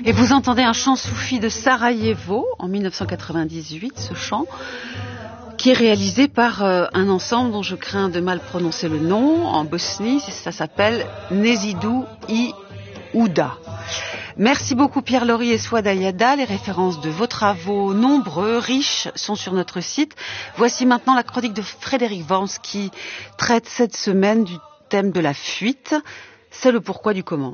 Et vous entendez un chant soufi de Sarajevo en 1998, ce chant, qui est réalisé par un ensemble dont je crains de mal prononcer le nom, en Bosnie, ça s'appelle Nezidou i Ouda. Merci beaucoup Pierre Laurie et Souad Ayada. Les références de vos travaux nombreux, riches, sont sur notre site. Voici maintenant la chronique de Frédéric Worms qui traite cette semaine du thème de la fuite. C'est le pourquoi du comment.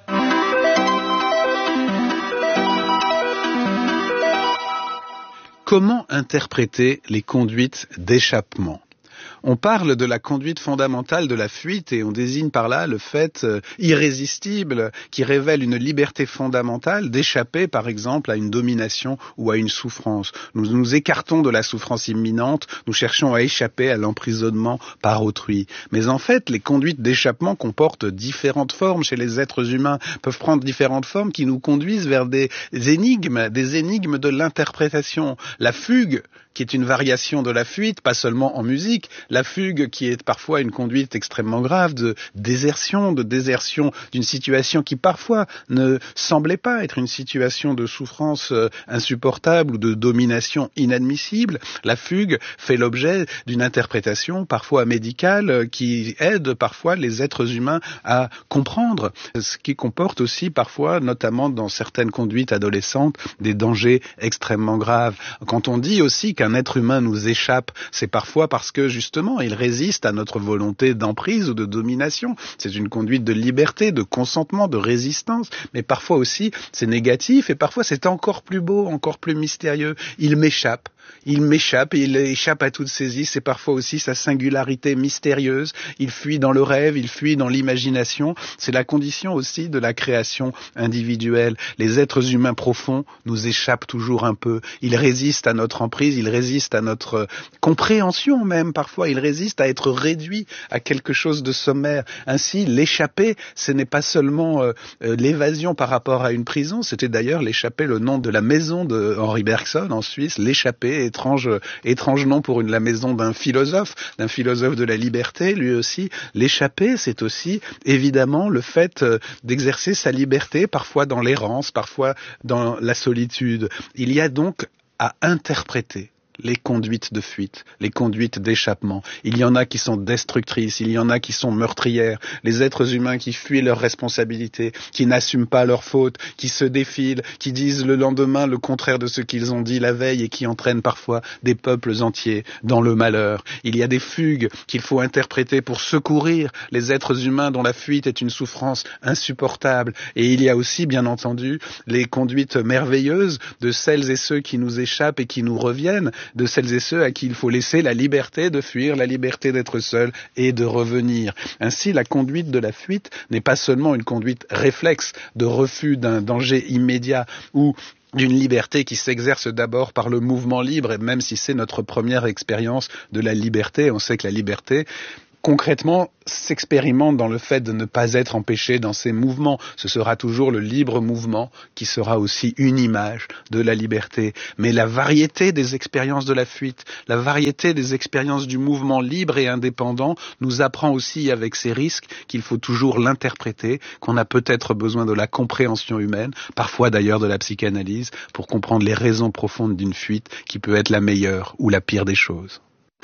Comment interpréter les conduites d'échappement ? On parle de la conduite fondamentale de la fuite et on désigne par là le fait irrésistible qui révèle une liberté fondamentale d'échapper par exemple à une domination ou à une souffrance. Nous nous écartons de la souffrance imminente, nous cherchons à échapper à l'emprisonnement par autrui. Mais en fait, les conduites d'échappement comportent différentes formes chez les êtres humains, peuvent prendre différentes formes qui nous conduisent vers des énigmes de l'interprétation. La fugue, qui est une variation de la fuite, pas seulement en musique, la fugue qui est parfois une conduite extrêmement grave de désertion d'une situation qui parfois ne semblait pas être une situation de souffrance insupportable ou de domination inadmissible. La fugue fait l'objet d'une interprétation parfois médicale qui aide parfois les êtres humains à comprendre, ce qui comporte aussi parfois, notamment dans certaines conduites adolescentes, des dangers extrêmement graves. Quand on dit aussi qu'un être humain nous échappe, c'est parfois parce que justement il résiste à notre volonté d'emprise ou de domination. C'est une conduite de liberté, de consentement, de résistance, mais parfois aussi c'est négatif et parfois c'est encore plus beau, encore plus mystérieux. Il m'échappe et il échappe à toute saisie, c'est parfois aussi sa singularité mystérieuse. Il fuit dans le rêve, il fuit dans l'imagination. C'est la condition aussi de la création individuelle. Les êtres humains profonds nous échappent toujours un peu. Ils résistent à notre emprise, ils résistent à notre compréhension même. Parfois, ils résistent à être réduits à quelque chose de sommaire. Ainsi, l'échappée, ce n'est pas seulement l'évasion par rapport à une prison. C'était d'ailleurs l'échappée, le nom de la maison de Henri Bergson en Suisse, l'échappée. Étrange nom pour la maison d'un philosophe de la liberté, lui aussi. L'échappée, c'est aussi évidemment le fait d'exercer sa liberté, parfois dans l'errance, parfois dans la solitude. Il y a donc à interpréter les conduites de fuite, les conduites d'échappement. Il y en a qui sont destructrices, il y en a qui sont meurtrières. Les êtres humains qui fuient leurs responsabilités, qui n'assument pas leurs fautes, qui se défilent, qui disent le lendemain le contraire de ce qu'ils ont dit la veille et qui entraînent parfois des peuples entiers dans le malheur. Il y a des fugues qu'il faut interpréter pour secourir les êtres humains dont la fuite est une souffrance insupportable. Et il y a aussi, bien entendu, les conduites merveilleuses de celles et ceux qui nous échappent et qui nous reviennent, de celles et ceux à qui il faut laisser la liberté de fuir, la liberté d'être seul et de revenir. Ainsi, la conduite de la fuite n'est pas seulement une conduite réflexe de refus d'un danger immédiat ou d'une liberté qui s'exerce d'abord par le mouvement libre, et même si c'est notre première expérience de la liberté, on sait que la liberté concrètement s'expérimente dans le fait de ne pas être empêché dans ses mouvements. Ce sera toujours le libre mouvement qui sera aussi une image de la liberté. Mais la variété des expériences de la fuite, la variété des expériences du mouvement libre et indépendant nous apprend aussi avec ses risques qu'il faut toujours l'interpréter, qu'on a peut-être besoin de la compréhension humaine, parfois d'ailleurs de la psychanalyse, pour comprendre les raisons profondes d'une fuite qui peut être la meilleure ou la pire des choses.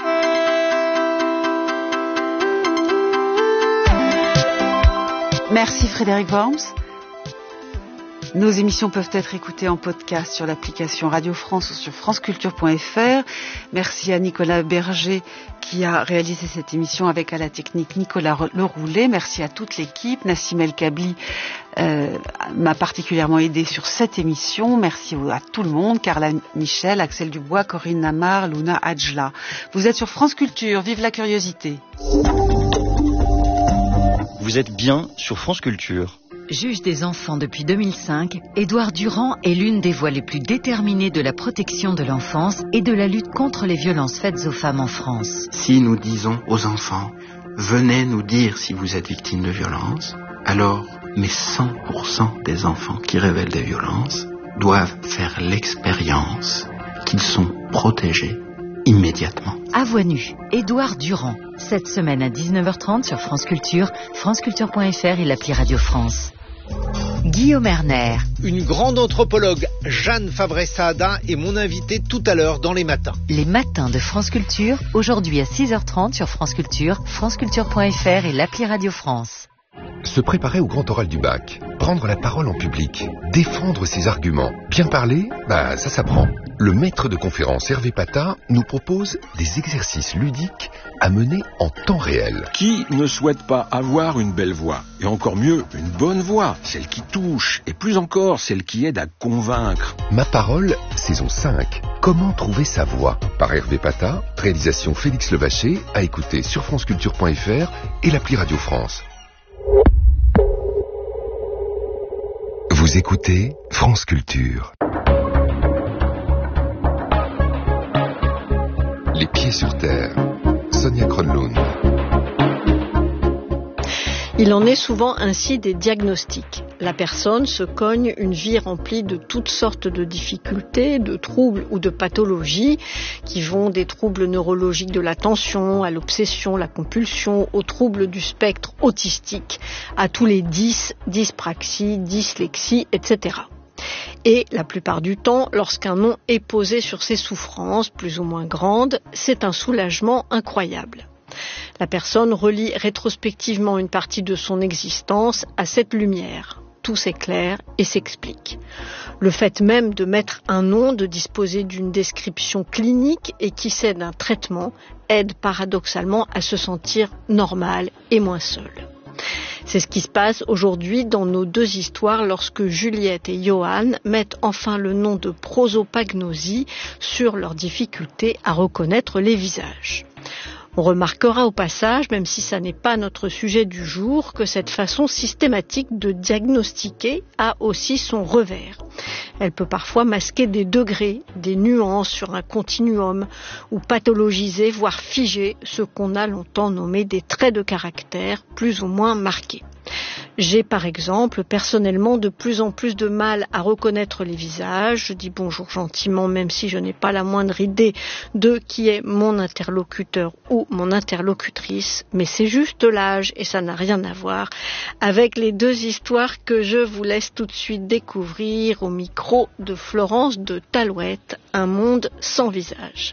Merci Frédéric Worms. Nos émissions peuvent être écoutées en podcast sur l'application Radio France ou sur franceculture.fr. Merci à Nicolas Berger qui a réalisé cette émission avec à la technique Nicolas Leroulet. Merci à toute l'équipe. Nassim El Kabli m'a particulièrement aidé sur cette émission. Merci à tout le monde. Carla Michel, Axel Dubois, Corinne Namar, Luna Adjla. Vous êtes sur France Culture. Vive la curiosité. Vous êtes bien sur France Culture. Juge des enfants depuis 2005, Édouard Durand est l'une des voix les plus déterminées de la protection de l'enfance et de la lutte contre les violences faites aux femmes en France. Si nous disons aux enfants, venez nous dire si vous êtes victime de violences, alors mais 100% des enfants qui révèlent des violences doivent faire l'expérience qu'ils sont protégés immédiatement. À voix nue, Édouard Durand, cette semaine à 19h30 sur France Culture, franceculture.fr et l'appli Radio France. Guillaume Erner. Une grande anthropologue, Jeanne Favré-Saadin, est mon invitée tout à l'heure dans Les Matins. Les Matins de France Culture, aujourd'hui à 6h30 sur France Culture, franceculture.fr et l'appli Radio France. Se préparer au grand oral du bac, prendre la parole en public, défendre ses arguments, bien parler, ça s'apprend. Le maître de conférence Hervé Pata nous propose des exercices ludiques à mener en temps réel. Qui ne souhaite pas avoir une belle voix? Et encore mieux, une bonne voix, celle qui touche, et plus encore, celle qui aide à convaincre. Ma parole, saison 5. Comment trouver sa voix? Par Hervé Pata, réalisation Félix Levaché, à écouter sur franceculture.fr et l'appli Radio France. Vous écoutez France Culture. Les pieds sur terre. Sonia Kronlund. Il en est souvent ainsi des diagnostics. La personne se cogne une vie remplie de toutes sortes de difficultés, de troubles ou de pathologies qui vont des troubles neurologiques de l'attention, à l'obsession, la compulsion, aux troubles du spectre autistique, à tous les dyspraxie, dyslexie, etc. Et la plupart du temps, lorsqu'un nom est posé sur ces souffrances, plus ou moins grandes, c'est un soulagement incroyable. La personne relie rétrospectivement une partie de son existence à cette lumière. Tout s'éclaire et s'explique. Le fait même de mettre un nom, de disposer d'une description clinique et qui sait d'un traitement, aide paradoxalement à se sentir normal et moins seul. C'est ce qui se passe aujourd'hui dans nos deux histoires lorsque Juliette et Johan mettent enfin le nom de prosopagnosie sur leur difficulté à reconnaître les visages. On remarquera au passage, même si ça n'est pas notre sujet du jour, que cette façon systématique de diagnostiquer a aussi son revers. Elle peut parfois masquer des degrés, des nuances sur un continuum, ou pathologiser, voire figer ce qu'on a longtemps nommé des traits de caractère plus ou moins marqués. J'ai par exemple personnellement de plus en plus de mal à reconnaître les visages. Je dis bonjour gentiment même si je n'ai pas la moindre idée de qui est mon interlocuteur ou mon interlocutrice. Mais c'est juste l'âge et ça n'a rien à voir avec les deux histoires que je vous laisse tout de suite découvrir au micro de Florence de Talouette, Un monde sans visage.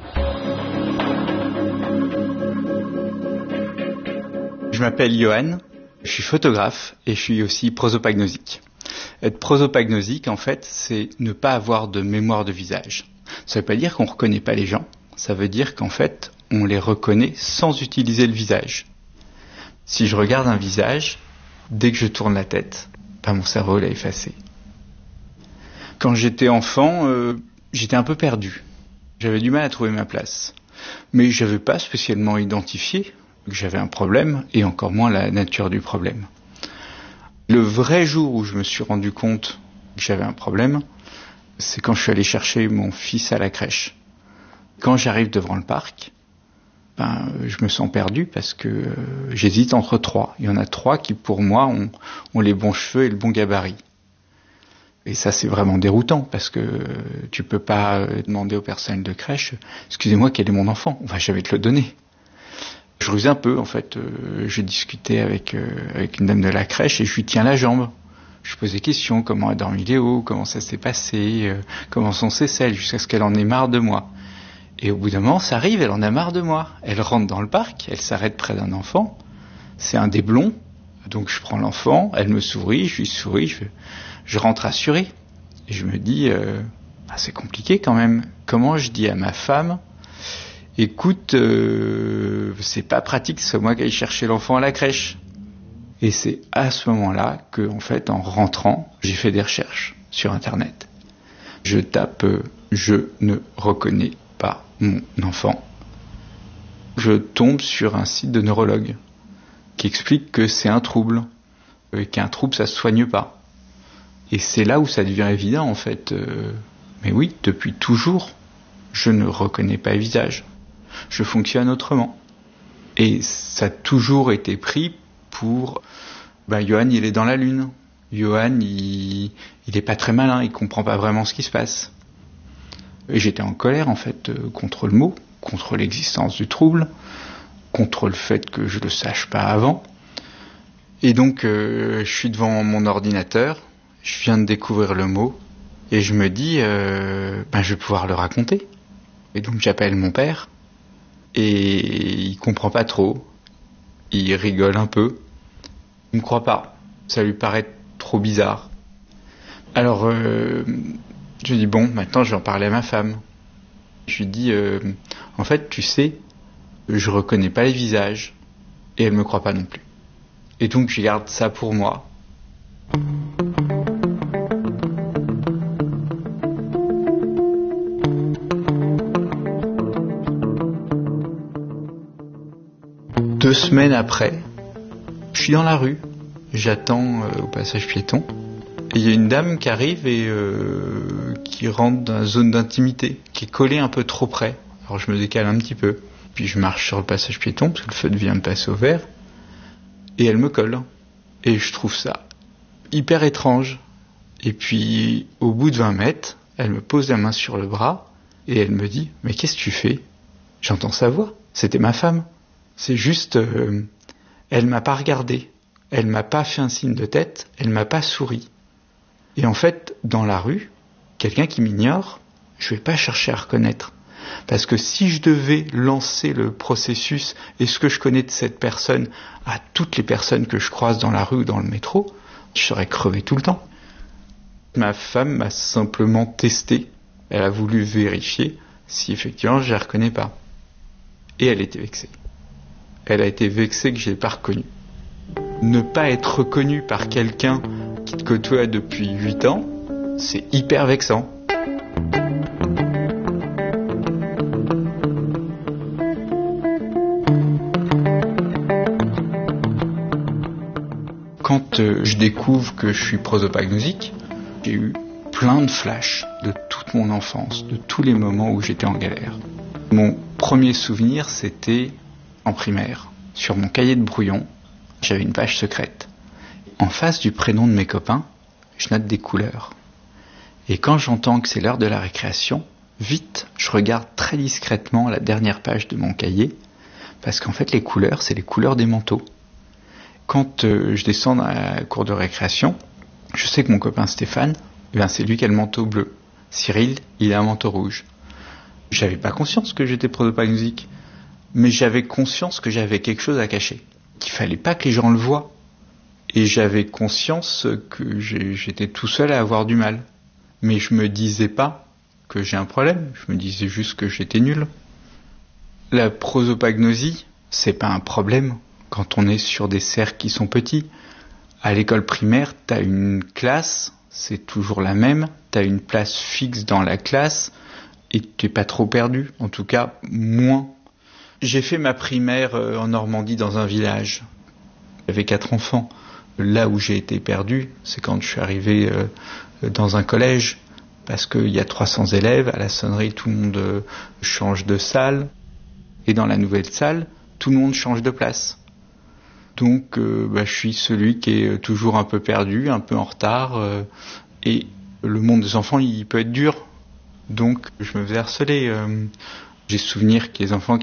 Je m'appelle Johan. Je suis photographe et je suis aussi prosopagnosique. Être prosopagnosique, en fait, c'est ne pas avoir de mémoire de visage. Ça ne veut pas dire qu'on ne reconnaît pas les gens. Ça veut dire qu'en fait, on les reconnaît sans utiliser le visage. Si je regarde un visage, dès que je tourne la tête, mon cerveau l'a effacé. Quand j'étais enfant, j'étais un peu perdu. J'avais du mal à trouver ma place. Mais je n'avais pas spécialement identifié que j'avais un problème, et encore moins la nature du problème. Le vrai jour où je me suis rendu compte que j'avais un problème, c'est quand je suis allé chercher mon fils à la crèche. Quand j'arrive devant le parc, je me sens perdu parce que j'hésite entre trois. Il y en a trois qui, pour moi, ont les bons cheveux et le bon gabarit. Et ça, c'est vraiment déroutant parce que tu peux pas demander au personnel de crèche « Excusez-moi, quel est mon enfant ?» On va jamais te le donner. Je rusais un peu, en fait. Je discutais avec une dame de la crèche et je lui tiens la jambe. Je posais des questions, comment a dormi Léo, comment ça s'est passé, comment sont ses selles, jusqu'à ce qu'elle en ait marre de moi. Et au bout d'un moment, ça arrive, elle en a marre de moi. Elle rentre dans le parc, elle s'arrête près d'un enfant. C'est un des blonds, donc je prends l'enfant, elle me sourit, je lui souris, je rentre rassuré. Et je me dis, c'est compliqué quand même. Comment je dis à ma femme... Écoute, c'est pas pratique que ce soit moi qui aille chercher l'enfant à la crèche. Et c'est à ce moment-là que, en fait, en rentrant, j'ai fait des recherches sur Internet. Je tape « Je ne reconnais pas mon enfant ». Je tombe sur un site de neurologue qui explique que c'est un trouble, et qu'un trouble, ça se soigne pas. Et c'est là où ça devient évident, en fait. Mais oui, depuis toujours, je ne reconnais pas les visages. Je fonctionne autrement. Et ça a toujours été pris pour... Johan, il est dans la lune. Johan, il est pas très malin, il comprend pas vraiment ce qui se passe. Et j'étais en colère, en fait, contre le mot, contre l'existence du trouble, contre le fait que je le sache pas avant. Et donc, je suis devant mon ordinateur, je viens de découvrir le mot, et je me dis, je vais pouvoir le raconter. Et donc, j'appelle mon père, et il comprend pas trop, il rigole un peu, il me croit pas, ça lui paraît trop bizarre. Alors, je dis, bon, maintenant je vais en parler à ma femme. Je lui dis, en fait, tu sais, je reconnais pas les visages, et elle me croit pas non plus. Et donc, je garde ça pour moi. Deux semaines après, je suis dans la rue, j'attends au passage piéton, et il y a une dame qui arrive et qui rentre dans la zone d'intimité, qui est collée un peu trop près. Alors je me décale un petit peu, puis je marche sur le passage piéton, parce que le feu vient de passer au vert, et elle me colle. Et je trouve ça hyper étrange. Et puis, au bout de 20 mètres, elle me pose la main sur le bras, et elle me dit, mais qu'est-ce que tu fais ? J'entends sa voix, c'était ma femme. C'est juste, elle m'a pas regardé, elle m'a pas fait un signe de tête, elle m'a pas souri. Et en fait, dans la rue, quelqu'un qui m'ignore, je vais pas chercher à reconnaître. Parce que si je devais lancer le processus et ce que je connais de cette personne à toutes les personnes que je croise dans la rue ou dans le métro, je serais crevé tout le temps. Ma femme m'a simplement testé. Elle a voulu vérifier si effectivement je la reconnais pas. Et elle était vexée. Elle a été vexée que je l'ai pas reconnue. Ne pas être reconnu par quelqu'un qui te côtoie depuis 8 ans, c'est hyper vexant. Quand je découvre que je suis prosopagnosique, j'ai eu plein de flashs de toute mon enfance, de tous les moments où j'étais en galère. Mon premier souvenir, c'était en primaire. Sur mon cahier de brouillon, j'avais une page secrète. En face du prénom de mes copains, je note des couleurs. Et quand j'entends que c'est l'heure de la récréation, vite, je regarde très discrètement la dernière page de mon cahier, parce qu'en fait, les couleurs, c'est les couleurs des manteaux. Quand je descends dans la cour de récréation, je sais que mon copain Stéphane, c'est lui qui a le manteau bleu. Cyril, il a un manteau rouge. J'avais pas conscience que j'étais prosopagnosique, mais j'avais conscience que j'avais quelque chose à cacher, qu'il fallait pas que les gens le voient. Et j'avais conscience que j'étais tout seul à avoir du mal. Mais je me disais pas que j'ai un problème, je me disais juste que j'étais nul. La prosopagnosie, c'est pas un problème quand on est sur des cercles qui sont petits. À l'école primaire, t'as une classe, c'est toujours la même, t'as une place fixe dans la classe, et t'es pas trop perdu, en tout cas, moins. J'ai fait ma primaire en Normandie dans un village. J'avais 4 enfants. Là où j'ai été perdu, c'est quand je suis arrivé dans un collège, parce qu'il y a 300 élèves, à la sonnerie, tout le monde change de salle, et dans la nouvelle salle, tout le monde change de place. Donc, je suis celui qui est toujours un peu perdu, un peu en retard, et le monde des enfants, il peut être dur. Donc, je me faisais harceler. J'ai souvenir que les enfants